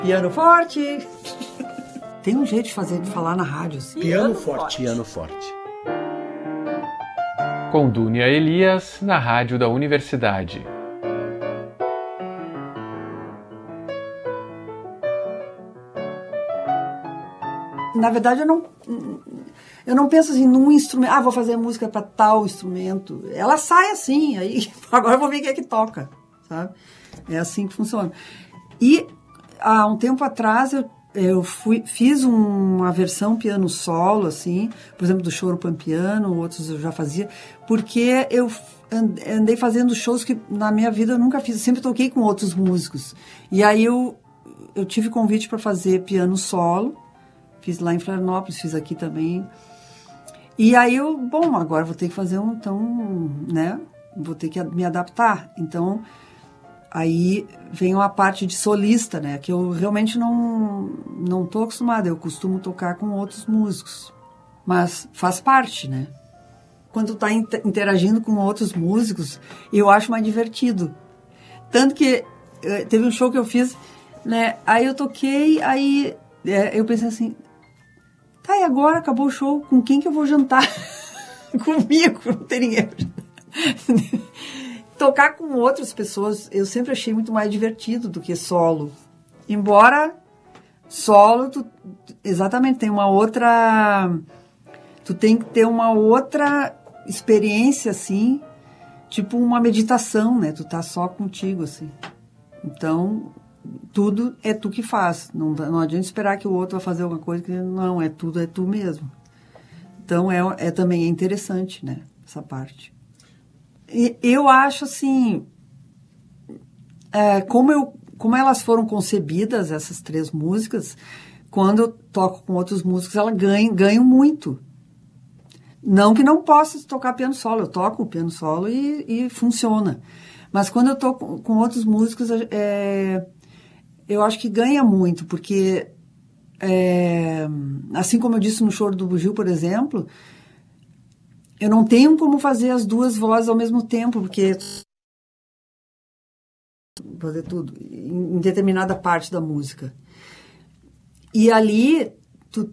Piano forte. Tem um jeito de falar na rádio. Assim. Piano forte. Piano forte. Com Dúnia Elias, na rádio da Universidade. Na verdade, eu não penso assim num instrumento. Vou fazer música para tal instrumento. Ela sai assim, aí agora eu vou ver quem é que toca, sabe? É assim que funciona. E há um tempo atrás eu fiz uma versão piano solo, assim, por exemplo, do Choro Pampiano, outros eu já fazia, porque eu andei fazendo shows que na minha vida eu nunca fiz, eu sempre toquei com outros músicos. E aí eu tive convite para fazer piano solo, fiz lá em Florianópolis, fiz aqui também. E aí agora vou ter que fazer vou ter que me adaptar. Então, aí vem a parte de solista, né? Que eu realmente não tô acostumada. Eu costumo tocar com outros músicos. Mas faz parte, né? Quando tá interagindo com outros músicos, eu acho mais divertido. Tanto que teve um show que eu fiz, né? Aí eu toquei, aí eu pensei assim... Tá, e agora acabou o show, com quem que eu vou jantar? Comigo, não tem ninguém. Tocar com outras pessoas, eu sempre achei muito mais divertido do que solo. Embora solo, exatamente, tem uma outra... Tu tem que ter uma outra experiência, assim, tipo uma meditação, né? Tu tá só contigo, assim. Então... tudo é tu que faz. Não adianta esperar que o outro vai fazer alguma coisa que não, tudo é tu mesmo. Então, também é interessante, né? Essa parte. E eu acho, assim, como elas foram concebidas, essas 3 músicas, quando eu toco com outros músicos, elas ganham muito. Não que não possa tocar piano solo. Eu toco o piano solo e funciona. Mas quando eu toco com outros músicos, eu acho que ganha muito, porque, assim como eu disse no Choro do Bugio, por exemplo, eu não tenho como fazer as 2 vozes ao mesmo tempo, porque fazer tudo em determinada parte da música. E ali